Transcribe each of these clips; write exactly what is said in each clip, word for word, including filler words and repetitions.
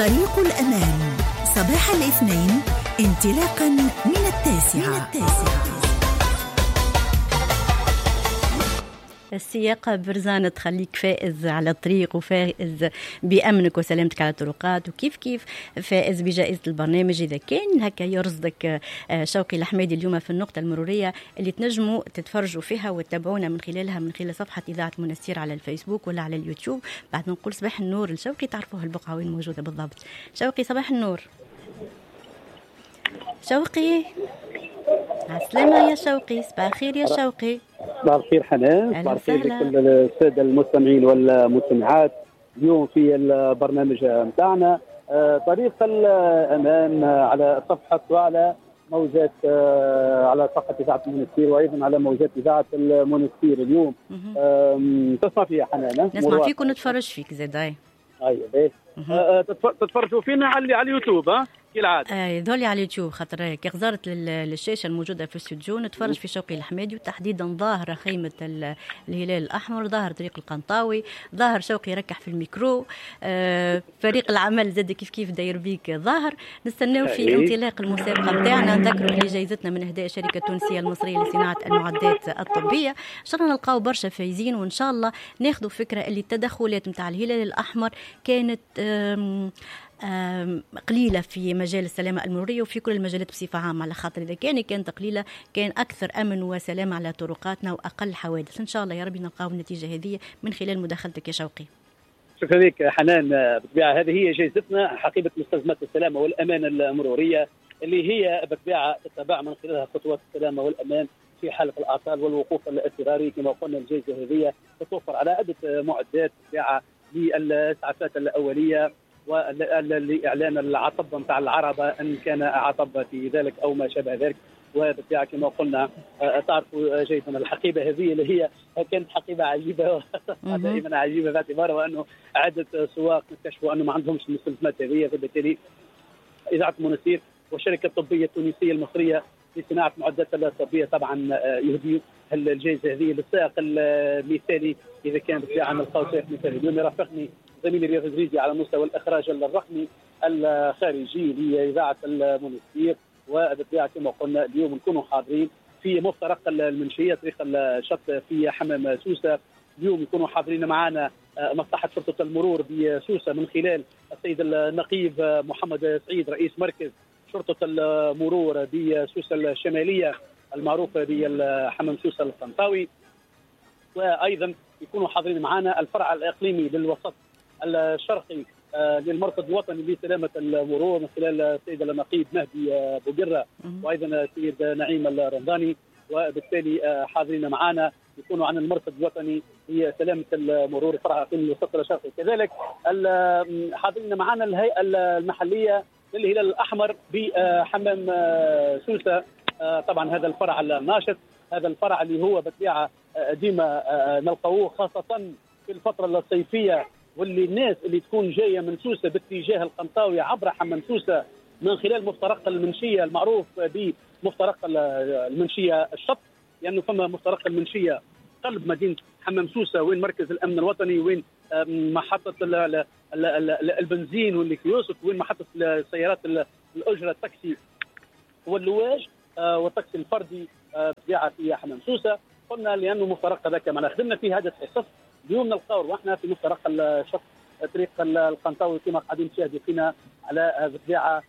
طريق الأمان صباح الاثنين انطلاقا من التاسعة, من التاسعة. السياقة برزانة تخليك فائز على الطريق وفائز بأمنك وسلامتك على الطرقات، وكيف كيف فائز بجائزة البرنامج إذا كان هكا يرصدك شوقي الحميدي اليوم في النقطة المرورية اللي تنجموا تتفرجوا فيها وتتابعونا من خلالها من خلال صفحة إذاعة منستير على الفيسبوك ولا على اليوتيوب. بعد ما نقول صباح النور لشوقي تعرفوه البقعة وين موجودة بالضبط. شوقي صباح النور. شوقي عسلامة يا شوقي. صباح الخير يا شوقي. صباح الخير حنان. صباح الخير لكل السادة المستمعين والمستمعات. اليوم في البرنامج متاعنا طريق الأمان على الصفحة وعلى موجات على صفحة إذاعة المنستير وأيضا على موجات إذاعة المنستير. اليوم تسمع فيها حنان؟ نسمع فيك ونتفرج فيك زيد. أيوة تتفرجوا فينا على على اليوتيوب ها كالعادة. آه ذولي على اليوتيوب خاطر كي غزرت للشاشة الموجودة في الاستوديو نتفرج في شوقي الحميدي وتحديدا ظاهرة خيمة الهلال الأحمر، ظاهر طريق القنطاوي، ظاهر شوقي يركح في الميكرو. آه فريق العمل زاد كيف كيف داير بيك ظاهر. نستناو في انطلاق المسابقة بتاعنا. نذكروا اللي جايزتنا من إهداء الشركة التونسية المصرية لصناعة المعدات الطبية. إن شاء الله نلقاو برشا فايزين وإن شاء الله ناخذوا فكرة اللي التدخلات متاع الهلال الأحمر كانت قليلة في مجال السلامة المرورية وفي كل المجالات بصفة عامة، على خاطر إذا كان كانت قليلة كان أكثر أمن وسلامة على طرقاتنا وأقل حوادث. إن شاء الله يا ربي نلقاو النتيجة هذه من خلال مداخلتك يا شوقي. شكرا لك حنان. بالطبيعة هذه هي جائزتنا حقيبة مستلزمات السلامة والأمان المرورية اللي هي بالطبيعة تتبع من خلالها خطوات السلامة والأمان في حالة الأعطال والوقوف الاضطراري. كما قلنا الجائزة هذه تتوفر على عدة معدات بالطبيعة للإسعافات الأولية والإعلان العطب نتاع العربة إن كان عطب في ذلك أو ما شابه ذلك. وبالطبيعة كما قلنا تعرفوا جيدا الحقيبة هذه اللي هي كانت حقيبة عجيبة دائما عجيبة باعتبار وأنه عدة سواق اكتشفوا أنه ما عندهمش المستلزمات هذه. فبالتالي إذاعة المنستير والشركة الطبية التونسية المصرية لصناعة المعدات الطبية طبعا يهديوا الجائزة هذه للسائق المثالي إذا كان بالطبيعة نلقاو سائق مثالي. اليوم يرافقني زميلي رياض الزريزي على مستوى الإخراج الرقمي الخارجي لإذاعة المنستير. وبالطبيعة كما قلنا اليوم نكونوا حاضرين في مفترق المنشية طريق الشط في حمام سوسة. اليوم يكونوا حاضرين معنا مصلحة شرطة المرور بسوسة من خلال السيد النقيب محمد سعيد رئيس مركز شرطة المرور بسوسة الشمالية المعروف بحمام سوسة القنطاوي. وأيضا يكونوا حاضرين معنا الفرع الإقليمي للوسط الشرقي للمرصد الوطني لسلامة المرور من خلال السيد النقيب مهدي بوقرة وأيضا السيد نعيم الرمضاني. وبالتالي حاضرين معنا يكونوا عن المرصد الوطني لسلامة المرور فرع إقليمي الوسط الشرقي. كذلك حاضرين معنا الهيئة المحلية للهلال الأحمر بحمام سوسة. طبعا هذا الفرع الناشط، هذا الفرع اللي هو بالطبيعة ديما نلقوه خاصة في الفترة الصيفية، واللي الناس اللي تكون جاية من سوسة باتجاه القنطاوي عبر حمام سوسة من خلال مفترق المنشية المعروف بمفترق المنشية الشط، لأنه يعني فما مفترق المنشية قلب مدينة حمام سوسة وين مركز الأمن الوطني، وين محطة البنزين والكيوسك، وين محطة السيارات الأجرة التاكسي واللواج والتاكسي الفردي بتاع في حمام سوسة. قلنا لأنه مفترق هذاك معنا خدمنا في هذا الحصص. اليوم نلقاو واحنا في مفترق الشط طريق القنطاوي كما قاعدين تشاهدوا فينا على الطبيعه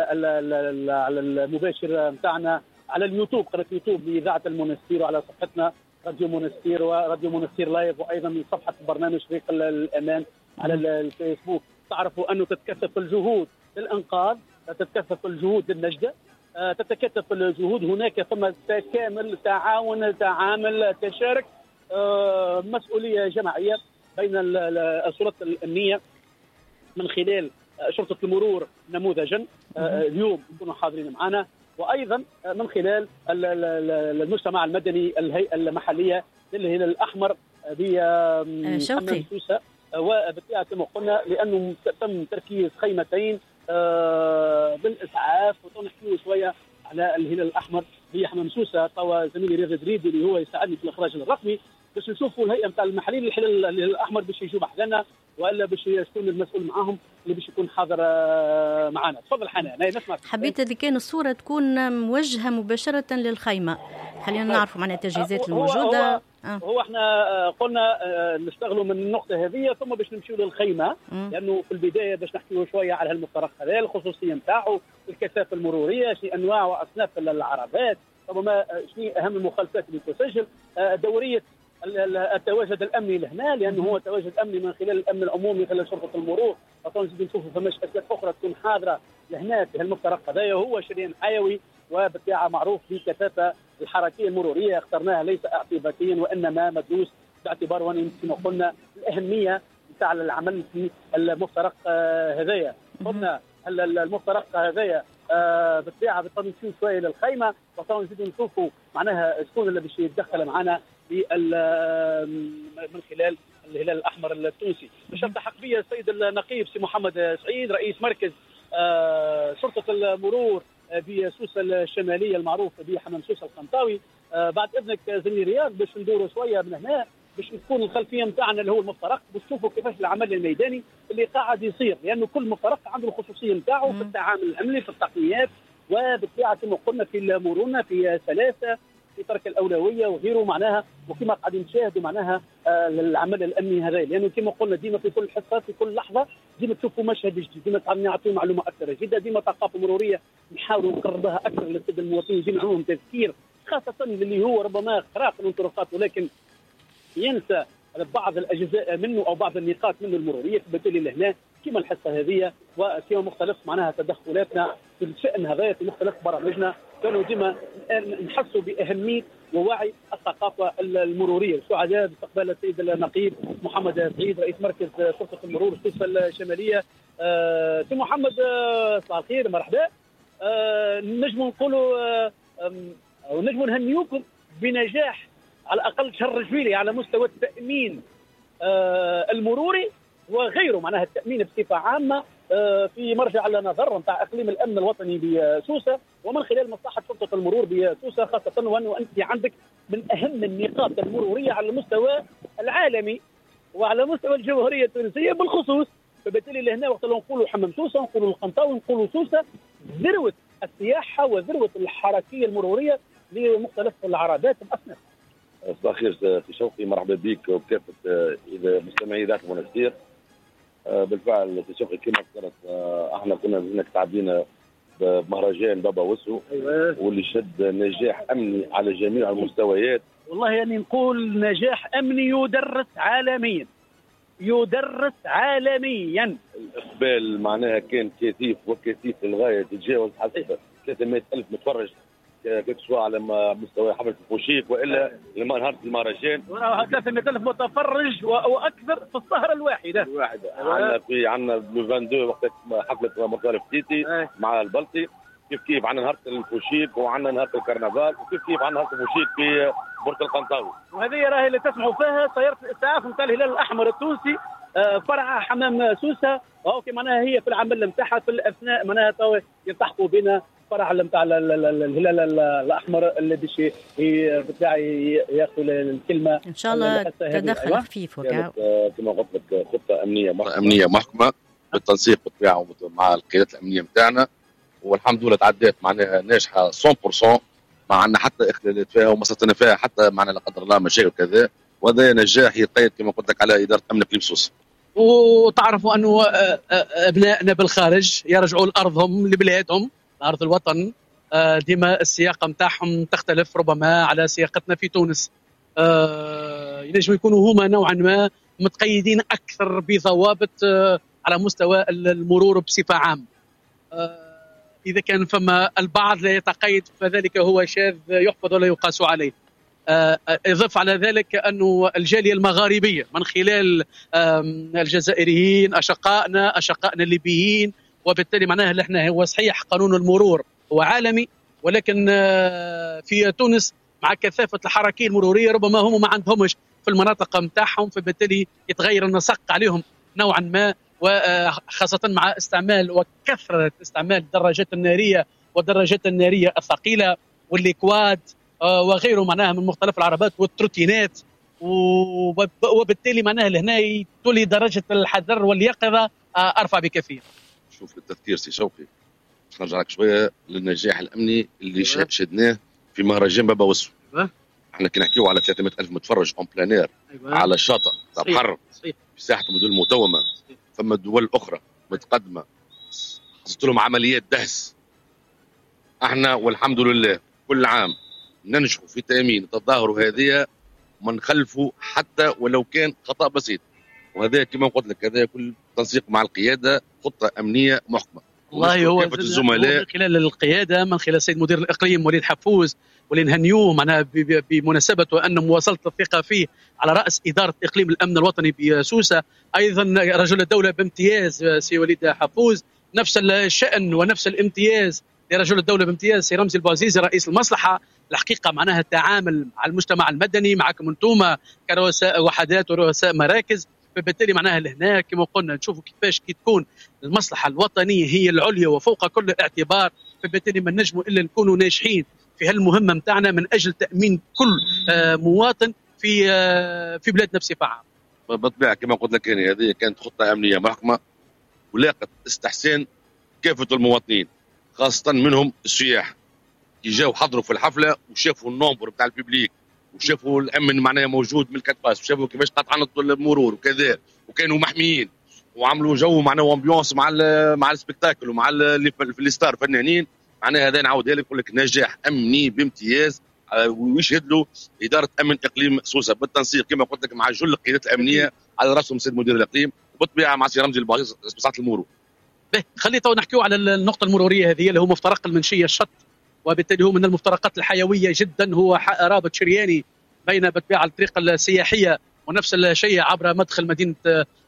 على المباشر نتاعنا على اليوتيوب، قناه يوتيوب لاذاعه المنستير، وعلى صفحتنا راديو منستير وراديو منستير لايف، وايضا صفحه برنامج فريق الامان على الفيسبوك. تعرفوا انه تتكثف الجهود للانقاذ، تتكثف الجهود للنجده، تتكثف الجهود. هناك ثم تكامل تعاون تعامل تشارك مسؤولية جماعية بين السلطات الأمنية من خلال شرطة المرور نموذجا اليوم يكونوا حاضرين معنا، وأيضا من خلال المجتمع المدني الهيئة المحلية للهلال الأحمر بحمام سوسة. وبالطبيعة كما قلنا لأنه تم تركيز خيمتين بالإسعاف وتنحكيو شوية على الهلال الأحمر هي حمام سوسة. طوى زميلي رياض الزريدي اللي هو يساعدني في الإخراج الرقمي باش نشوفوا الهيئة نتاع المحليين للهلال الأحمر باش يجوا بحذنا والا باش يكون المسؤول معاهم اللي باش يكون حاضر معنا. تفضل حنان. نسمعك. حبيت هذه كان الصوره تكون موجهه مباشره للخيمه، خلينا نعرفوا معناها التجهيزات الموجوده. هو, آه. هو احنا قلنا نشتغلوا من النقطه هذه ثم باش نمشيو للخيمه، م. لانه في البدايه باش نحكيوا شويه على هالمفترق هذا، الخصوصيه نتاعو، الكثافه المروريه، شنو انواع واصناف العربات، ربما شنو اهم المخالفات اللي تسجل، دوريه التواجد الامني لهنا، لانه هو تواجد امني من خلال الامن العمومي من خلال شرطه المرور، نزيد نشوفوا فماش اسلاك اخرى تكون حاضره لهنا في هالمفترق هذايا. هو شريان حيوي وبالطبيعه معروف بالكثافه الحركيه المروريه، اخترناها ليس اعتباطيا وانما مدروس باعتبار كما قلنا الاهميه نتاع العمل في المفترق هذايا. قلنا المفترق هذايا بالطبيعه بالتنسيق شويه للخيمه، ونزيد نشوفوا معناها شكون اللي باش يتدخل معنا من خلال الهلال الاحمر التونسي. باش التحق بي السيد النقيب سي محمد سعيد رئيس مركز شرطه المرور بسوسه الشماليه المعروف بحمام سوسه القنطاوي. بعد اذنك زميلي رياض باش ندوروا شويه من هنا باش تكون الخلفيه نتاعنا اللي هو المفترق، باش تشوفوا كيفاش العمل الميداني اللي قاعد يصير، لانه كل مفترق عنده الخصوصيه نتاعو في التعامل الامني في التقنيات، وبالطبيعه كما قلنا في المرونه في سلاسه في ترك الاولويه وغيره معناها، وكما قاعدين نشاهدوا معناها آه العمل الامني هذا، لانه كما قلنا ديما في كل حصه في كل لحظه ديما تشوفوا مشهد جديد، ديما نعطيو معلومه اكثر جدا، ديما ثقافه مروريه نحاولوا نقربها اكثر للساده المواطنين، ديما عندهم تذكير خاصه اللي هو ربما اختراق الطرقات ولكن ينسى بعض الاجزاء منه او بعض النقاط منه المروريه، فبالتالي لهنا كما الحصه هذه وكما مختلف معناها تدخلاتنا في الشان هذا في مختلف برامجنا كانوا ديما نحسوا باهميه ووعي الثقافه المروريه. سعداء باستقبال السيد النقيب محمد سعيد رئيس مركز شرطه المرور سوسه الشماليه. آه سي محمد صباح الخير مرحبا. آه نجموا نقولوا آه ونجموا نهنيوكم بنجاح على الاقل شهر جويلي على مستوى التامين آه المروري وغيره، معناها التامين بصفه عامه آه في مرجع النظر نتاع اقليم الامن الوطني بسوسه ومن خلال مصلحه شرطه المرور بسوسه، خاصه وانه انت عندك من اهم النقاط المروريه على المستوى العالمي وعلى مستوى الجمهوريه التونسيه بالخصوص، فبالتالي لهنا وقت اللي نقولوا حمام سوسه نقولوا القنطاوي نقولوا سوسه ذروه السياحه وذروه الحركيه المروريه لمختلف العربات الاصناف. صباح الخير سي شوقي، مرحبا بك وبكافه اذا مستمعي اذاعه المنستير. بالفعل سي شوقي كما ذكرت احنا كنا هناك تعدينا بمهرجان بابا وسو، أيوة. واللي شد نجاح امني على جميع المستويات. والله يعني نقول نجاح امني يدرس عالميا يدرس عالميا. الاقبال معناها كان كثيف وكثيف للغايه، تتجاوز حسب ثلاثمائة ألف متفرج سواء على مستوى حفله الفوشيك والا لما نهار المهرجان ثلاثمائة ألف متفرج واكثر في السهره الواحده الواحده. عندنا في عندنا لو اثنين وعشرين وقت حفله مطالب تيتي أه. مع البلطي، كيف كيف عندنا نهار الفوشيك وعندنا نهار الكرنفال، وكيف كيف عندنا نهار الفوشيك في برج القنطاوي. وهذه راهي اللي تسمعوا فيها سياره الاسعاف نتاع الهلال الاحمر التونسي فرع حمام سوسه، وهو معناها هي في العمل نتاعها في الاثناء معناها تو يلتحقوا بنا فرع نتاع الهلال الاحمر اللي باش بالتالي ياخذوا الكلمه ان شاء الله تدخل خفيف وكا كما قلت لك خطه امنيه محكمه امنيه محكمه بالتنسيق بالطبيعه مع القيادات الامنيه نتاعنا، والحمد لله تعدات معناها ناجحه مية بالمية، ما عندنا حتى اختلالات فيها وما صرنا فيها حتى معنا لا قدر الله مشاكل كذا، وهذا نجاح يقيد كما قلت لك على اداره امن اقليم سوسه. وتعرفوا انه ابنائنا بالخارج يرجعوا لارضهم لبلادهم ارض الوطن، ديما السياقه نتاعهم تختلف ربما على سياقتنا في تونس، ينجم يكونوا هما نوعا ما متقيدين اكثر بضوابط على مستوى المرور بصفه عامه. اذا كان فما البعض لا يتقيد فذلك هو شاذ يحفظ ولا يقاس عليه. اضف على ذلك انه الجاليه المغاربيه من خلال الجزائريين اشقائنا اشقائنا الليبيين، وبالتالي معناها احنا هو صحيح قانون المرور هو عالمي، ولكن في تونس مع كثافه الحركيه المروريه ربما هم ما عندهمش في المناطق نتاعهم، فبالتالي يتغير النسق عليهم نوعا ما، وخاصه مع استعمال وكثره استعمال الدراجات الناريه والدراجات الناريه الثقيله والليكواد وغيره معناها من مختلف العربات والتروتينات وبالتالي معناها لهنا تولي درجه الحذر واليقظه ارفع بكثير. شوف التذكير سي شوقي، باش نرجع لك شويه للنجاح الامني اللي أيوة. شهدناه في مهرجان بابا وسو. أيوة. احنا كي نحكيو على ثلاثمائة ألف متفرج اون بلانير أيوة. على الشاطئ تاع بحر في ساحه المدن المتومه، ثم دول اخرى متقدمه حصلت لهم عمليات دهس. احنا والحمد لله كل عام ننجحوا في تامين التظاهر هذه وما نخلفوا حتى ولو كان خطا بسيط، وهذا كما قلت لك هذا كل تنسيق مع القياده، خطه امنيه محكمه. والله هو الزملاء من خلال القياده، من خلال السيد مدير الاقليم وليد حفوز واللي نهنيوه معناها بمناسبه وان مواصله الثقه فيه على راس اداره اقليم الامن الوطني بسوسه، ايضا رجل الدوله بامتياز سي وليد حفوز، نفس الشان ونفس الامتياز لرجل الدوله بامتياز سي رمزي البوعزيزي رئيس المصلحه. الحقيقه معناها التعامل مع المجتمع المدني معكم انتم كرؤساء وحدات ورؤساء مراكز، فبالتالي معناها لهنا كما قلنا نشوفوا كيفاش كي تكون المصلحه الوطنيه هي العليا وفوق كل اعتبار، فبالتالي ما نجموا الا نكونوا ناجحين في هالمهمه نتاعنا من اجل تامين كل مواطن في في بلادنا بصفه عامه. بالطبيعه كما قلت لك يعني هذه كانت خطه امنيه محكمه ولاقت استحسان كافه المواطنين، خاصه منهم السياح كي جاوا حضروا في الحفله وشافوا النومبر نتاع الببليك وشافوا الامن معناها موجود من الكتباس وشافوا كيفاش قطعنا المرور وكذا، وكانوا محميين وعملوا جو معناها وامبيونس مع ال مع السبكتاكل ومع اللي في الستار فنانين. معناها هذا نعاودها لك نقول لك نجاح امني بامتياز ويشهد له اداره امن اقليم سوسه بالتنسيق كما قلت لك مع جل القيادات الامنيه على راسهم السيد مدير الاقليم وبالطبيعه مع سي رمزي البوعزيزي مساحه المرور. به خلي تو نحكيو على النقطه المروريه هذه اللي هو مفترق المنشيه الشط، وبالتالي هو من المفترقات الحيويه جدا، هو رابط شرياني بين بالطبيعه الطريق السياحيه ونفس الشيء عبر مدخل مدينه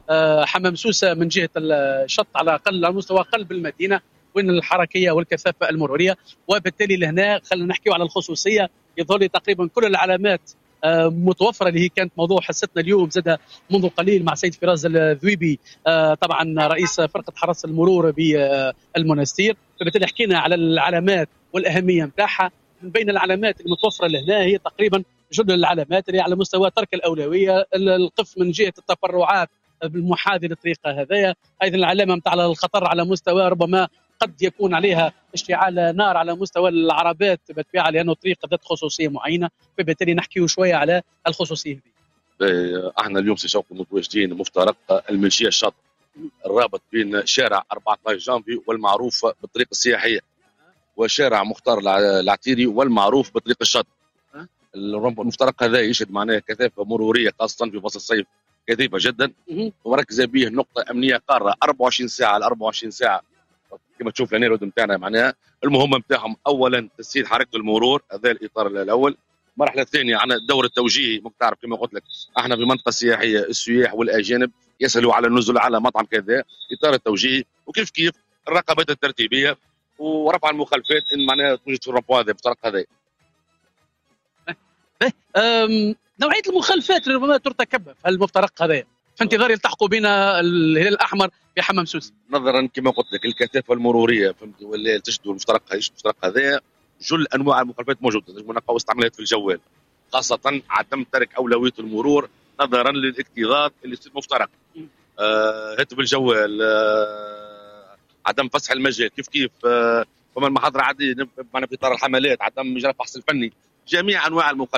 حمام سوسه من جهه الشط على اقل على مستوى قلب المدينه وين الحركيه والكثافه المروريه. وبالتالي لهنا خلينا نحكيو على الخصوصيه، يظهر لي تقريبا كل العلامات متوفره اللي هي كانت موضوع حصتنا اليوم زاد منذ قليل مع سيد فراس الذويبي طبعا رئيس فرقه حرس المرور بالمنستير. فبالتالي حكينا على العلامات والاهميه نتاعها. من بين العلامات المتوفره لهنا هي تقريبا جل العلامات اللي على مستوى ترك الاولويه، القف من جهه التفرعات بالمحاذي للطريقه هذايا، ايضا العلامه نتاع الخطر على مستوى ربما قد يكون عليها اشتعال نار على مستوى العربات بالطبيعه لانه طريق ذات خصوصيه معينه، فبالتالي نحكيو شويه على الخصوصيه هذه. احنا اليوم سي شوقي متواجدين مفترق المنشيه الشاطئ الرابط بين شارع أربعة عشر جانفي والمعروف بالطريق السياحيه وشارع مختار العتيري والمعروف بطريق الشط. المفترق هذا يشهد معناه كثافه مروريه خاصه في فصل الصيف كثيفه جدا، وركز به نقطه امنيه قاره أربعة وعشرين ساعه على أربعة وعشرين ساعه كما تشوف النيرود نتاعنا. معناها المهمه نتاعهم اولا تسهيل حركه المرور، هذا الاطار الاول. المرحله الثانيه عن الدور التوجيهي، ممكن تعرف كما قلت لك احنا في منطقه سياحيه السياح والاجانب يسهلوا على النزول على مطعم كذا، اطار التوجيهي وكيف كيف الرقابات الترتيبيه ورفع المخالفات ان معناها توجد في الربو هذا المفترق هذا. نوعيه المخالفات اللي ربما ترتكب في المفترق هذا في انتظار يلتحقوا بنا الهلال الاحمر في حمام سوسه. نظرا كما قلت لك الكثافه المروريه فهمت ولا تجدوا المفترق المفترق هذا جل انواع المخالفات موجوده، نجم نلقاو استعمالات في الجوال، خاصه عدم ترك اولويه المرور نظرا للاكتظاظ اللي يصير مفترق. آه هاتف الجوال، آه عدم فسح المجال، كيف كيف آه فما المحاضره عاديه معنا في اطار الحملات، عدم اجراء الفحص الفني، جميع انواع المخالفات